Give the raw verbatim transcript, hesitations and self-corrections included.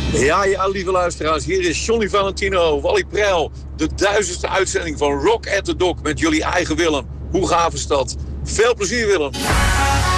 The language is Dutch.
Ja, ja, lieve luisteraars, hier is Johnny Valentino, Wally Prel. De duizendste uitzending van Rock at the Dock met jullie eigen Willem. Hoe gaaf is dat? Veel plezier, Willem.